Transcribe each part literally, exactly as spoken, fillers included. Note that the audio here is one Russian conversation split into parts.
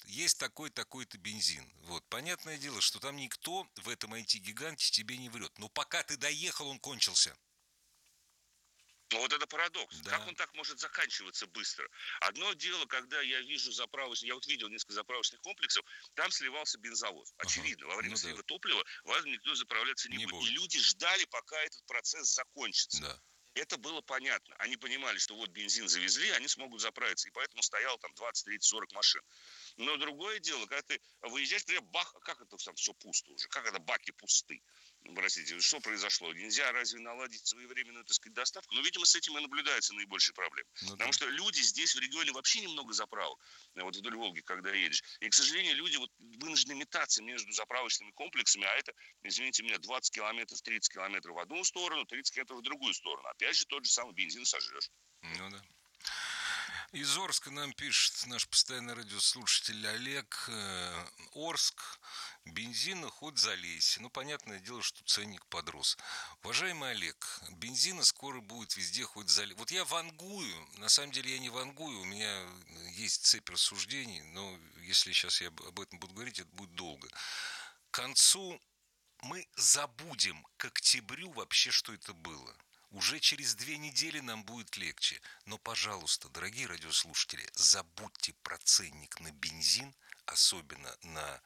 есть такой, такой-то бензин. Вот. Понятное дело, что там никто в этом ай ти-гиганте тебе не врет. Но пока ты доехал, он кончился. Ну, вот это парадокс. Да. Как он так может заканчиваться быстро? Одно дело, когда я вижу заправочные, я вот видел несколько заправочных комплексов, там сливался бензовоз. Очевидно, ага. во время ну, слива да. топлива важно никто заправляться не, не будет. будет. И люди ждали, пока этот процесс закончится. Да. Это было понятно. Они понимали, что вот бензин завезли, они смогут заправиться. И поэтому стояло там двадцать, тридцать, сорок машин. Но другое дело, когда ты выезжаешь, например, бах, как это там все пусто уже? Как это баки пусты? Простите, что произошло? Нельзя разве наладить своевременную, так сказать, доставку? Но, видимо, с этим и наблюдаются наибольшие проблемы. Ну, Потому да. что люди здесь, в регионе, вообще немного заправок. Вот вдоль Волги, когда едешь. И, к сожалению, люди вот вынуждены метаться между заправочными комплексами, а это, извините меня, двадцать километров, тридцать километров в одну сторону, тридцать километров в другую сторону. Опять же, тот же самый бензин сожрешь. Ну да. Из Орска нам пишет наш постоянный радиослушатель Олег. Орск, бензина хоть залейся. Ну, понятное дело, что ценник подрос. Уважаемый Олег, бензина скоро будет везде хоть залейся. Вот я вангую, на самом деле я не вангую, у меня есть цепь рассуждений, но если сейчас я об этом буду говорить, это будет долго. К концу мы забудем к октябрю вообще, что это было. Уже через две недели нам будет легче. Но, пожалуйста, дорогие радиослушатели, забудьте про ценник на бензин, особенно на,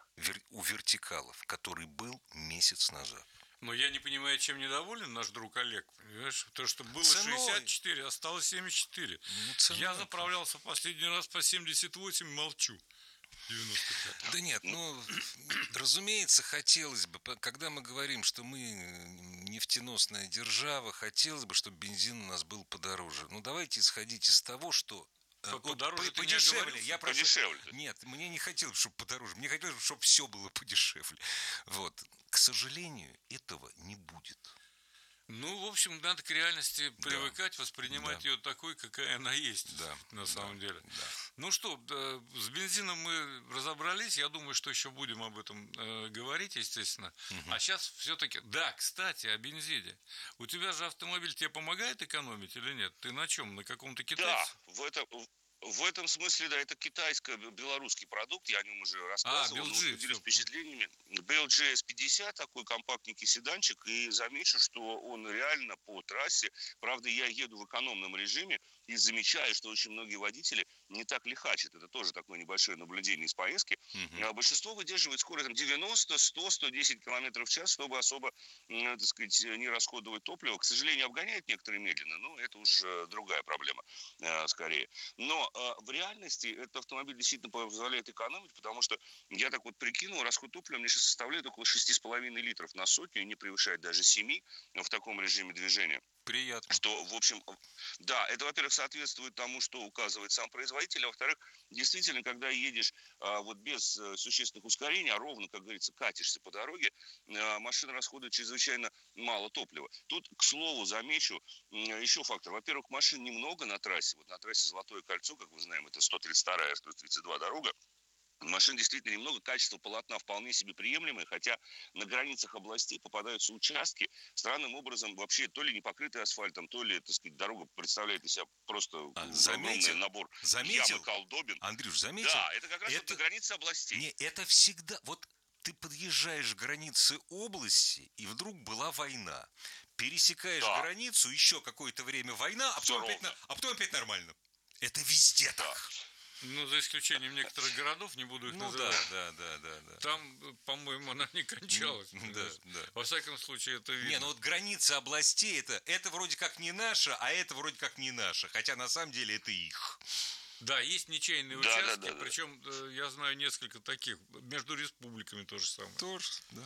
у вертикалов, который был месяц назад. Но я не понимаю, чем недоволен наш друг Олег. Понимаешь? То, что было ценой. шестьдесят четыре, осталось семьдесят четыре. Ну, я заправлялся последний раз по семьдесят восемь, молчу. девяносто пять. Да нет, ну, разумеется, хотелось бы, когда мы говорим, что мы нефтеносная держава, хотелось бы, чтобы бензин у нас был подороже. Ну, давайте исходить из того, что... Подороже по, подешевле. Я прошу... Подешевле. Нет, мне не хотелось, чтобы подороже. Мне хотелось, чтобы все было подешевле. Вот. К сожалению, этого не будет. Ну, в общем, надо к реальности привыкать, да. воспринимать да. ее такой, какая она есть, да. на самом да. деле. Да. Ну что, да, с бензином мы разобрались, я думаю, что еще будем об этом э, говорить, естественно. Угу. А сейчас все-таки... Да, кстати, о бензине. У тебя же автомобиль тебе помогает экономить или нет? Ты на чем? На каком-то китайце? Да, в этом... В этом смысле, да, это китайско-белорусский продукт, я о нем уже рассказывал, а, но поделюсь впечатлениями. би эл джи эс пятьдесят, такой компактненький седанчик, и замечу, что он реально по трассе, правда, я еду в экономном режиме, и замечаю, что очень многие водители не так лихачат. Это тоже такое небольшое наблюдение из поездки. Uh-huh. А большинство выдерживает скорость там, девяносто, сто, сто десять километров в час, чтобы особо, так сказать, не расходовать топливо. К сожалению, обгоняют некоторые медленно, но это уж другая проблема, скорее. Но в реальности этот автомобиль действительно позволяет экономить, потому что я так вот прикинул, расход топлива мне сейчас составляет около шесть с половиной литров на сотню и не превышает даже семи в таком режиме движения. Приятно. Что, в общем, да, это, во-первых, соответствует тому, что указывает сам производитель, а во-вторых, действительно, когда едешь а, вот без а, существенных ускорений, а ровно, как говорится, катишься по дороге, а, машина расходует чрезвычайно мало топлива. Тут, к слову, замечу а, еще фактор. Во-первых, машин немного на трассе, вот на трассе Золотое кольцо, как мы знаем, это сто тридцать вторая, сто тридцать два дорога, машин действительно немного, качество полотна вполне себе приемлемое, хотя на границах областей попадаются участки, странным образом вообще то ли не покрытые асфальтом, то ли, так сказать, дорога представляет из себя просто а, огромный заметил, набор заметил, ям и колдобин. Андрюш, заметил? Да, это как раз это... вот на границе областей. Не, это всегда... Вот ты подъезжаешь к границе области, и вдруг была война. Пересекаешь да. границу, еще какое-то время война, а потом, опять, а потом опять нормально. Это везде да. так. Ну, за исключением некоторых городов, не буду их ну, называть. Да, да, да, да. Там, по-моему, она не кончалась. Да, да. Во всяком случае, это видно. Не, ну вот граница областей, это, это вроде как не наша, а это вроде как не наша. Хотя на самом деле это их. Да, есть ничейные да, участки, да, да, причем да. я знаю несколько таких. Между республиками то же самое. Тоже, да.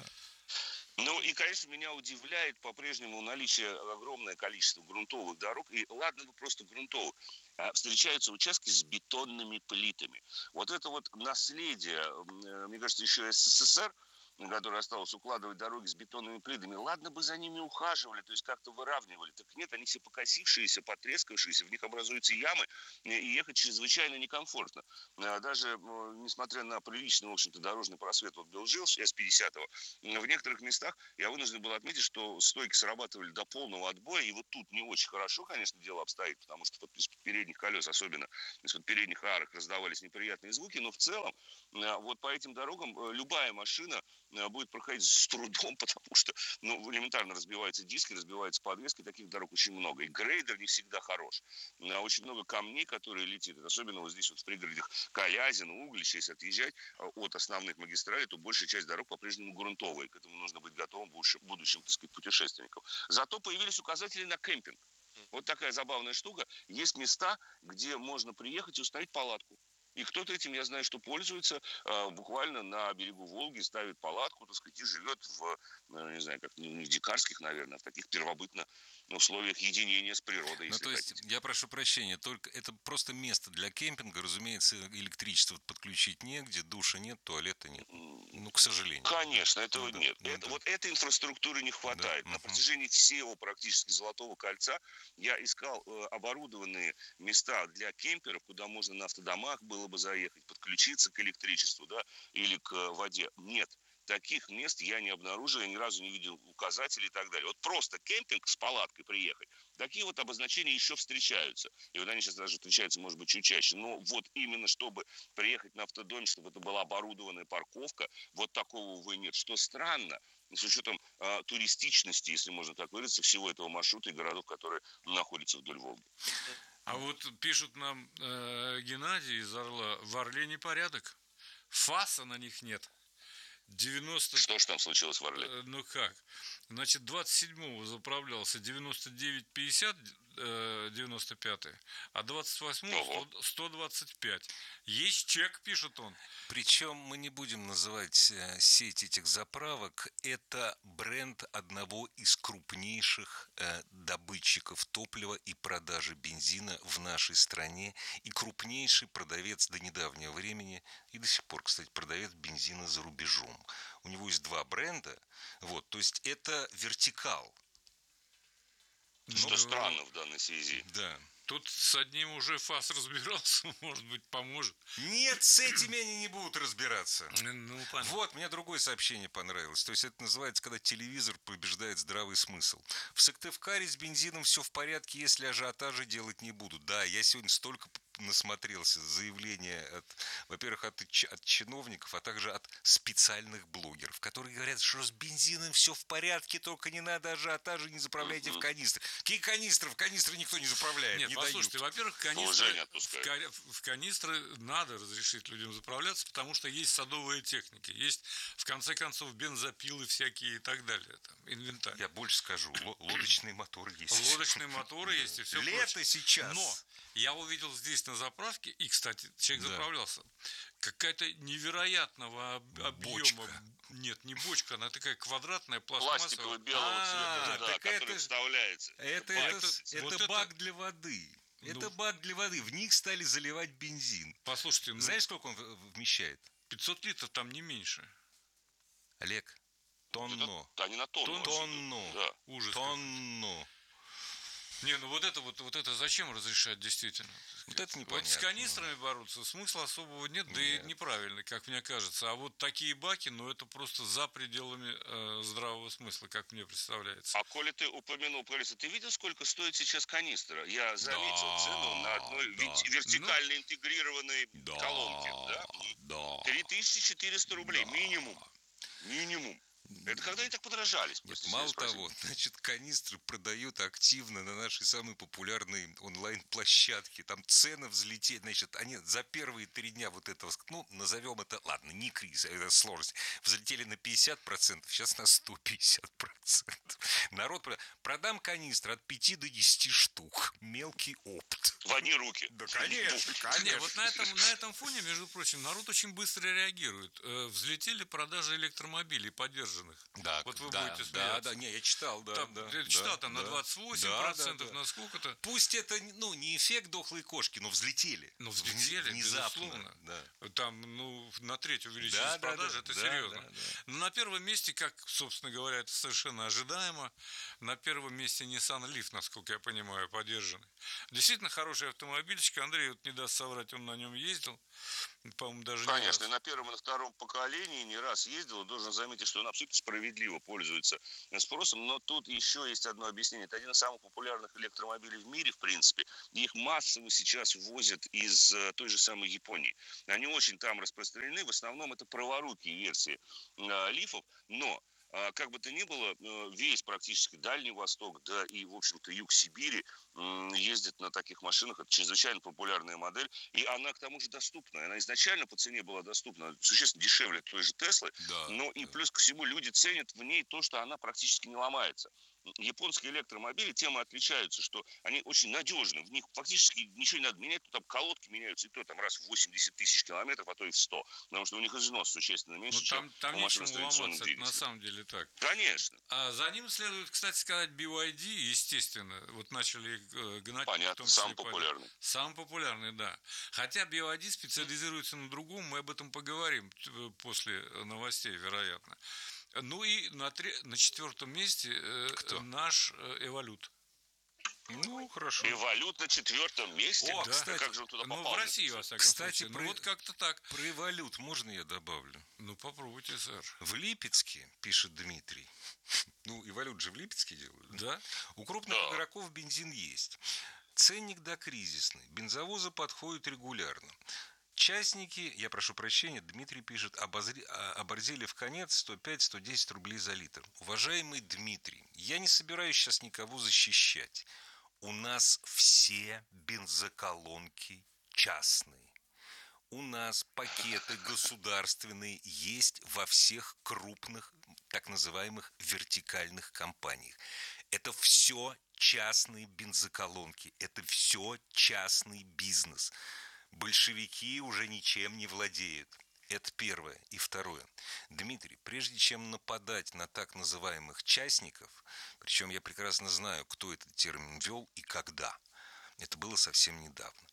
Ну и, конечно, меня удивляет по-прежнему наличие огромное количества грунтовых дорог. И ладно бы просто грунтовых. А встречаются участки с бетонными плитами. Вот это вот наследие, мне кажется, еще СССР, которая осталась, укладывать дороги с бетонными плитами. Ладно бы за ними ухаживали, то есть как-то выравнивали. Так нет, они все покосившиеся, потрескавшиеся, в них образуются ямы, и ехать чрезвычайно некомфортно. Даже несмотря на приличный, в общем-то, дорожный просвет вот Белжил эс пятидесятого, в некоторых местах я вынужден был отметить, что стойки срабатывали до полного отбоя, и вот тут не очень хорошо, конечно, дело обстоит, потому что из-под передних колес, особенно из-под передних арок, раздавались неприятные звуки, но в целом вот по этим дорогам любая машина будет проходить с трудом, потому что ну, элементарно разбиваются диски, разбиваются подвески, таких дорог очень много. И грейдер не всегда хорош. Очень много камней, которые летят, особенно вот здесь вот в пригородах Калязин, Углич, если отъезжать от основных магистралей, то большая часть дорог по-прежнему грунтовые. К этому нужно быть готовым будущим, будущим так сказать, путешественникам. Зато появились указатели на кемпинг. Вот такая забавная штука. Есть места, где можно приехать и установить палатку. И кто-то этим, я знаю, что пользуется, буквально на берегу Волги, ставит палатку, так сказать, и живет в, не знаю, как не в дикарских, наверное, а в таких первобытно условиях единения с природой. Ну, то есть, хотите. Я прошу прощения, только это просто место для кемпинга, разумеется, электричество подключить негде, душа нет, туалета нет. Ну, к сожалению. Конечно, этого ну, нет. Да, это, ну, вот да. Этой инфраструктуры не хватает. Да. На протяжении всего практически Золотого кольца я искал э, оборудованные места для кемперов, куда можно на автодомах было бы заехать, подключиться к электричеству, да, или к воде. Нет. Таких мест я не обнаружил, я ни разу не видел указателей и так далее. Вот просто кемпинг с палаткой приехать. Такие вот обозначения еще встречаются. И вот они сейчас даже встречаются, может быть, чуть чаще. Но вот именно чтобы приехать на автодоме, чтобы это была оборудованная парковка, вот такого, увы, нет. Что странно, с учетом э, туристичности, если можно так выразиться, всего этого маршрута и городов, которые находятся вдоль Волги. А вот пишут нам э, Геннадий из Орла, в Орле непорядок. ФАСа на них нет. девяносто... Что ж там случилось в Орле? Ну как? Значит, двадцать седьмого заправлялся девяносто девять пятьдесят, девяносто пятый, а двадцать восьмого сто двадцать пять. Есть чек, пишет он. Причем мы не будем называть сеть этих заправок. Это бренд одного из крупнейших э, добытчиков топлива и продажи бензина в нашей стране. И крупнейший продавец до недавнего времени, и до сих пор, кстати, продавец бензина за рубежом. У него есть два бренда. Вот, то есть это вертикал. Что ну, странно в данной связи. Да. Тут с одним уже ФАС разбирался, может быть, поможет. Нет, с этими они не будут разбираться. Ну, вот, мне другое сообщение понравилось. То есть это называется, когда телевизор побеждает здравый смысл. В Сыктывкаре с бензином все в порядке, если ажиотажи делать не будут. Да, я сегодня столько насмотрелся заявления, от, во-первых, от, от чиновников, а также от специальных блогеров, которые говорят, что с бензином все в порядке, только не надо ажиотажа, не заправляйте в канистры. Какие канистры? В канистры никто не заправляет. Нет, не послушайте, дают. Во-первых, канистры, в, в канистры надо разрешить людям заправляться, потому что есть садовые техники, есть, в конце концов, бензопилы всякие и так далее, там, инвентарь. Я больше скажу, лодочные моторы есть. Лодочные моторы есть и все прочее. Лето сейчас. Но я увидел здесь на заправке, и, кстати, человек да. заправлялся, какая-то невероятного объема. Бочка. Нет, не бочка, она такая квадратная, пластмассовая. Пластикового белого а, цвета, да, да, который это, вставляется. Это, это, это, это бак это... для воды. Ну, это бак для воды. В них стали заливать бензин. Послушайте, ну, знаешь, сколько он вмещает? пятьсот литров, там не меньше. Олег, тонну. Да, не на тонну. Тонну. Да. Ужас. Тонну. Не, ну вот это вот, вот это зачем разрешать действительно? Вот это непонятно. Вот с канистрами бороться смысла особого нет, да нет. И неправильно, как мне кажется. А вот такие баки, ну это просто за пределами э, здравого смысла, как мне представляется. А коли ты упомянул, Полиса, ты видел, сколько стоит сейчас канистра? Я заметил да, цену на одной да. вертикально ну, интегрированной да, колонке. Да? Да. три тысячи четыреста рублей да. минимум. Минимум. Это когда они так подорожались? Нет, мало того, значит, канистры продают активно на нашей самой популярной онлайн-площадке. Там цены взлетели, значит, они за первые три дня вот этого, ну, назовем это, ладно, не кризис, это сложность, взлетели на пятьдесят процентов, сейчас на сто пятьдесят процентов. Народ, продам канистры от пяти до десяти штук. Мелкий опт. В одни руки. Да, конечно, конечно. Нет, вот на этом, на этом фоне, между прочим, народ очень быстро реагирует. Взлетели продажи электромобилей, поддерживают подержанных. Да, вот вы да, будете смеяться. Да, да, не, я читал, да. Там, да я читал, да, там да, на двадцать восемь процентов, да, да, да. на сколько-то. Пусть это, ну, не эффект дохлой кошки, но взлетели. Ну, взлетели, внезапно. безусловно. Да. Там, ну, на треть увеличились да, продажи, да, это да, серьезно. Да, да. Но на первом месте, как, собственно говоря, это совершенно ожидаемо, на первом месте Nissan Leaf, насколько я понимаю, подержанный. Действительно хороший автомобильчик. Андрей вот не даст соврать, он на нем ездил. По-моему, даже Конечно, и на первом и на втором поколении не раз ездил. Должен заметить, что он абсолютно справедливо пользуется спросом. Но тут еще есть одно объяснение. Это один из самых популярных электромобилей в мире, в принципе. И их массово сейчас возят из той же самой Японии. Они очень там распространены. В основном это праворукие версии э, лифов. Но как бы то ни было, весь практически Дальний Восток, да и, в общем-то, юг Сибири ездит на таких машинах. Это чрезвычайно популярная модель. И она, к тому же, доступна. Она изначально по цене была доступна существенно дешевле той же Теслы. Да, но и да. плюс ко всему люди ценят в ней то, что она практически не ломается. Японские электромобили тем и отличаются, что они очень надежны. В них фактически ничего не надо менять. Там колодки меняются и то там раз в восемьдесят тысяч километров, а то и в сто. Потому что у них износ существенно меньше, ну, там, чем там у машин с традиционным двигателем. На самом деле так. Конечно. А за ним следует, кстати сказать, би вай ди, естественно. Вот начали гнать. Понятно, самый популярный. Самый популярный, да. Хотя би вай ди специализируется на другом, мы об этом поговорим после новостей, вероятно. Ну и на, три, на четвертом месте э, наш э, Эволют. Ну, хорошо. Эволют на четвертом месте? О, да. кстати, как же он туда попал? Ну, в России, во всяком кстати, случае. Про... Ну, вот как-то так. Про Эволют можно я добавлю? Ну, попробуйте, сэр. В Липецке, пишет Дмитрий, ну, Эволют же в Липецке делают. Да. У крупных да. игроков бензин есть. Ценник докризисный. Бензовозы подходят регулярно. Частники, я прошу прощения, Дмитрий пишет, обозри, оборзели в конец сто пять - сто десять рублей за литр. Уважаемый Дмитрий, я не собираюсь сейчас никого защищать. У нас все бензоколонки частные. У нас пакеты государственные есть во всех крупных, так называемых, вертикальных компаниях. Это все частные бензоколонки, это все частный бизнес. Большевики уже ничем не владеют. Это первое. И второе. Дмитрий, прежде чем нападать на так называемых частников, причем я прекрасно знаю, кто этот термин ввел и когда. Это было совсем недавно.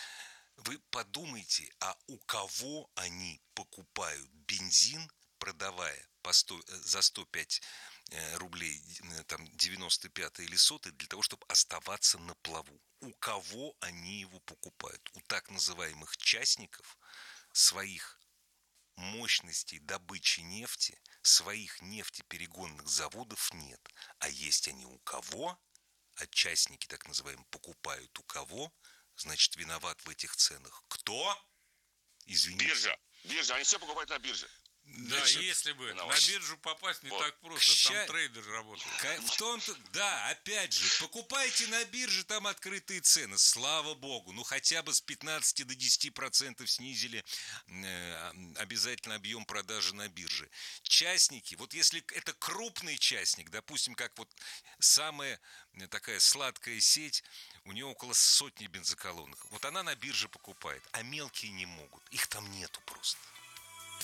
Вы подумайте, а у кого они покупают бензин, продавая по сто, за сто пять рублей там, девяносто пятый или сотый, для того, чтобы оставаться на плаву. У кого они его покупают? У так называемых частников своих мощностей добычи нефти, своих нефтеперегонных заводов нет. А есть они у кого? А частники, так называемые, покупают у кого? Значит, виноват в этих ценах кто? Извините. Биржа. Биржа. Они все покупают на бирже. Да, биржа, если бы виноват. На биржу попасть не вот. Так просто, Ща... там трейдер работает. В том-то, да, опять же, покупайте на бирже, там открытые цены, слава богу. Ну, хотя бы с пятнадцати до десяти процентов снизили э, обязательно объем продажи на бирже. Частники, вот если это крупный частник, допустим, как вот самая такая сладкая сеть, у нее около сотни бензоколонок, вот она на бирже покупает, а мелкие не могут, их там нету просто.